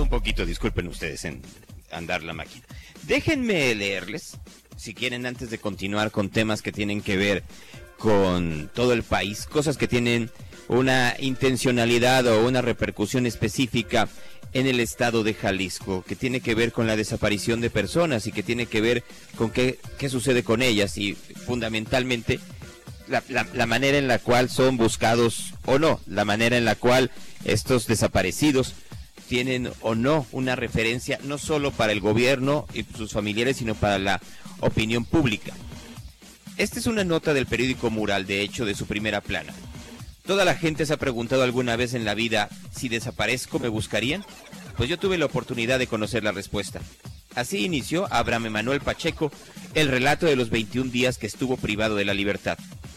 poquito, disculpen ustedes en andar la máquina. Déjenme leerles, si quieren, antes de continuar con temas que tienen que ver con todo el país, cosas que tienen una intencionalidad o una repercusión específica en el estado de Jalisco, que tiene que ver con la desaparición de personas y que tiene que ver con qué sucede con ellas y fundamentalmente la manera en la cual son buscados o no, la manera en la cual estos desaparecidos tienen o no una referencia no solo para el gobierno y sus familiares, sino para la opinión pública. Esta es una nota del periódico Mural, de hecho, de su primera plana. ¿Toda la gente se ha preguntado alguna vez en la vida, si desaparezco, me buscarían? Pues yo tuve la oportunidad de conocer la respuesta. Así inició Abraham Emanuel Pacheco el relato de los 21 días que estuvo privado de la libertad.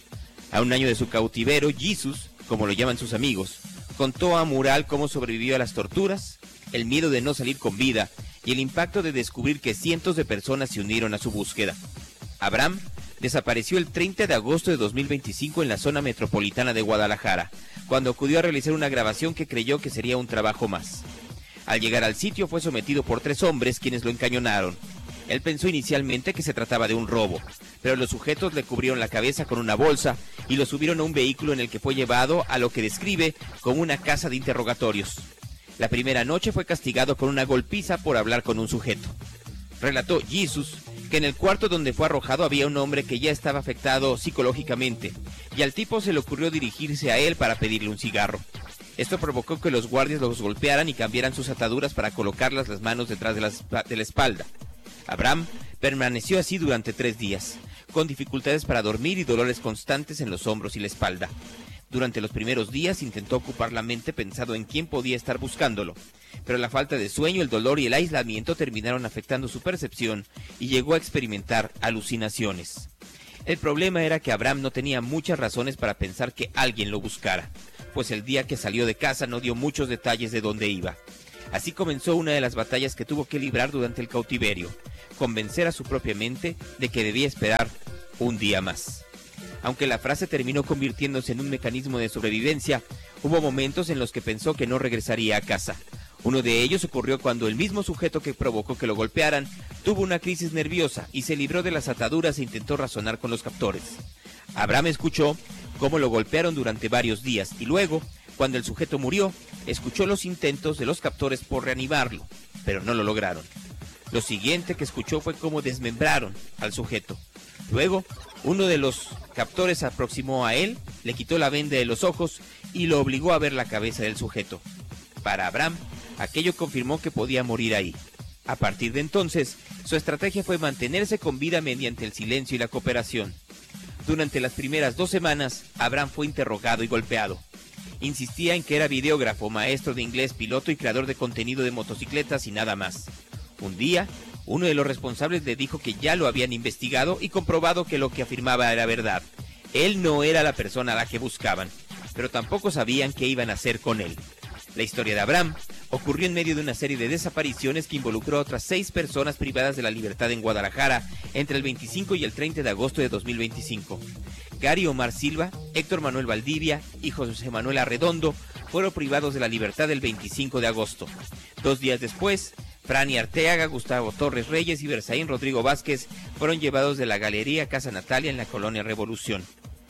A un año de su cautiverio, Jesús, como lo llaman sus amigos, contó a Mural cómo sobrevivió a las torturas, el miedo de no salir con vida y el impacto de descubrir que cientos de personas se unieron a su búsqueda. Abraham desapareció el 30 de agosto de 2025 en la zona metropolitana de Guadalajara, cuando acudió a realizar una grabación que creyó que sería un trabajo más. Al llegar al sitio fue sometido por 3 hombres quienes lo encañonaron. Él pensó inicialmente que se trataba de un robo, pero los sujetos le cubrieron la cabeza con una bolsa y lo subieron a un vehículo en el que fue llevado a lo que describe como una casa de interrogatorios. La primera noche fue castigado con una golpiza por hablar con un sujeto. Relató Jesús que en el cuarto donde fue arrojado había un hombre que ya estaba afectado psicológicamente, y al tipo se le ocurrió dirigirse a él para pedirle un cigarro. Esto provocó que los guardias los golpearan y cambiaran sus ataduras para colocarlas las manos detrás de la espalda. Abraham permaneció así durante 3 días, con dificultades para dormir y dolores constantes en los hombros y la espalda. Durante los primeros días intentó ocupar la mente pensando en quién podía estar buscándolo, pero la falta de sueño, el dolor y el aislamiento terminaron afectando su percepción y llegó a experimentar alucinaciones. El problema era que Abraham no tenía muchas razones para pensar que alguien lo buscara, pues el día que salió de casa no dio muchos detalles de dónde iba. Así comenzó una de las batallas que tuvo que librar durante el cautiverio, convencer a su propia mente de que debía esperar un día más. Aunque la frase terminó convirtiéndose en un mecanismo de sobrevivencia, hubo momentos en los que pensó que no regresaría a casa. Uno de ellos ocurrió cuando el mismo sujeto que provocó que lo golpearan tuvo una crisis nerviosa y se libró de las ataduras e intentó razonar con los captores. Abraham escuchó cómo lo golpearon durante varios días y luego, cuando el sujeto murió, escuchó los intentos de los captores por reanimarlo, pero no lo lograron. Lo siguiente que escuchó fue cómo desmembraron al sujeto. Luego, uno de los captores se aproximó a él, le quitó la venda de los ojos y lo obligó a ver la cabeza del sujeto. Para Abraham, aquello confirmó que podía morir ahí. A partir de entonces, su estrategia fue mantenerse con vida mediante el silencio y la cooperación. Durante las primeras 2 semanas, Abraham fue interrogado y golpeado. Insistía en que era videógrafo, maestro de inglés, piloto y creador de contenido de motocicletas y nada más. Un día, uno de los responsables le dijo que ya lo habían investigado y comprobado que lo que afirmaba era verdad. Él no era la persona a la que buscaban, pero tampoco sabían qué iban a hacer con él. La historia de Abraham ocurrió en medio de una serie de desapariciones que involucró a otras 6 personas privadas de la libertad en Guadalajara entre el 25 y el 30 de agosto de 2025. Gary Omar Silva, Héctor Manuel Valdivia y José Manuel Arredondo fueron privados de la libertad el 25 de agosto. 2 días después, Franny Arteaga, Gustavo Torres Reyes y Berzaín Rodrigo Vázquez fueron llevados de la Galería Casa Natalia en la Colonia Revolución.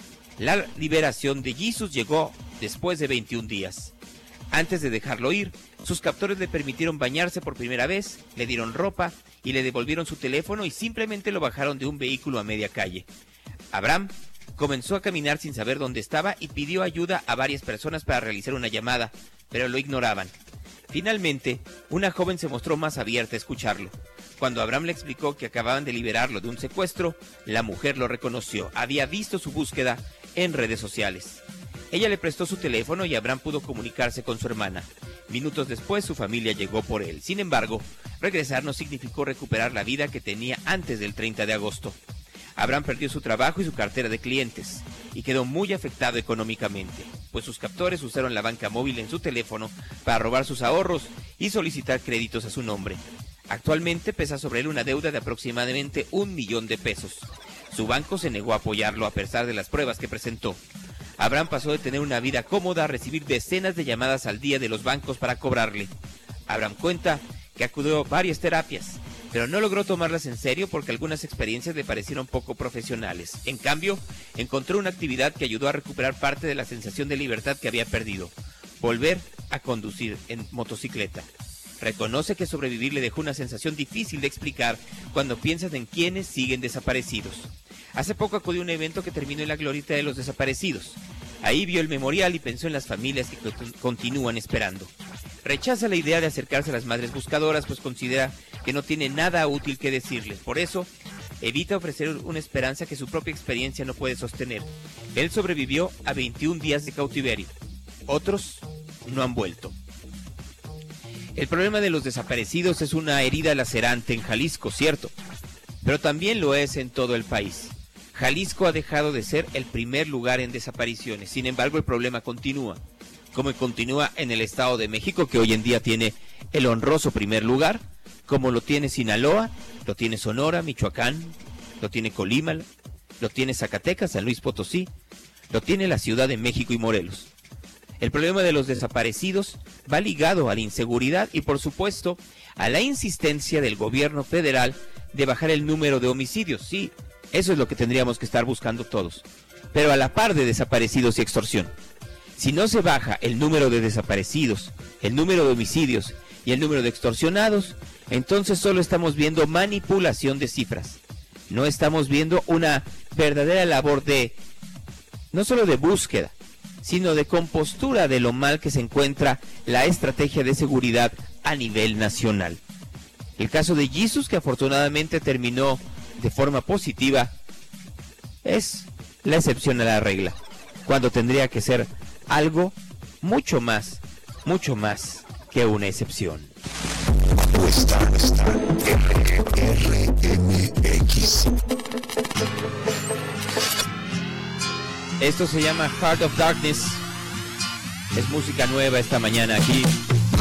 La liberación de Jesús llegó después de 21 días. Antes de dejarlo ir, sus captores le permitieron bañarse por primera vez, le dieron ropa y le devolvieron su teléfono y simplemente lo bajaron de un vehículo a media calle. Abraham comenzó a caminar sin saber dónde estaba y pidió ayuda a varias personas para realizar una llamada, pero lo ignoraban. Finalmente, una joven se mostró más abierta a escucharlo. Cuando Abraham le explicó que acababan de liberarlo de un secuestro, la mujer lo reconoció. Había visto su búsqueda en redes sociales. Ella le prestó su teléfono y Abraham pudo comunicarse con su hermana. Minutos después, su familia llegó por él. Sin embargo, regresar no significó recuperar la vida que tenía antes del 30 de agosto. Abraham perdió su trabajo y su cartera de clientes y quedó muy afectado económicamente, pues sus captores usaron la banca móvil en su teléfono para robar sus ahorros y solicitar créditos a su nombre. Actualmente pesa sobre él una deuda de aproximadamente 1 millón de pesos. Su banco se negó a apoyarlo a pesar de las pruebas que presentó. Abraham pasó de tener una vida cómoda a recibir decenas de llamadas al día de los bancos para cobrarle. Abraham cuenta que acudió a varias terapias, pero no logró tomarlas en serio porque algunas experiencias le parecieron poco profesionales. En cambio, encontró una actividad que ayudó a recuperar parte de la sensación de libertad que había perdido: volver a conducir en motocicleta. Reconoce que sobrevivir le dejó una sensación difícil de explicar cuando piensas en quienes siguen desaparecidos. Hace poco acudió a un evento que terminó en la glorieta de los desaparecidos. Ahí vio el memorial y pensó en las familias que continúan esperando. Rechaza la idea de acercarse a las madres buscadoras, pues considera que no tiene nada útil que decirles. Por eso, evita ofrecer una esperanza que su propia experiencia no puede sostener. Él sobrevivió a 21 días de cautiverio. Otros no han vuelto. El problema de los desaparecidos es una herida lacerante en Jalisco, cierto, pero también lo es en todo el país. Jalisco ha dejado de ser el primer lugar en desapariciones. Sin embargo, el problema continúa, como continúa en el Estado de México, que hoy en día tiene el honroso primer lugar, como lo tiene Sinaloa, lo tiene Sonora, Michoacán, lo tiene Colima, lo tiene Zacatecas, San Luis Potosí, lo tiene la Ciudad de México y Morelos. El problema de los desaparecidos va ligado a la inseguridad y, por supuesto, a la insistencia del gobierno federal de bajar el número de homicidios. Sí, eso es lo que tendríamos que estar buscando todos, pero a la par de desaparecidos y extorsión. Si no se baja el número de desaparecidos, el número de homicidios y el número de extorsionados, entonces solo estamos viendo manipulación de cifras. No estamos viendo una verdadera labor de, no solo de búsqueda, sino de compostura de lo mal que se encuentra la estrategia de seguridad a nivel nacional. El caso de Jesus, que afortunadamente terminó de forma positiva, es la excepción a la regla, cuando tendría que ser algo mucho más que una excepción. Apuesta RMX. Esto se llama Heart of Darkness. Es música nueva esta mañana aquí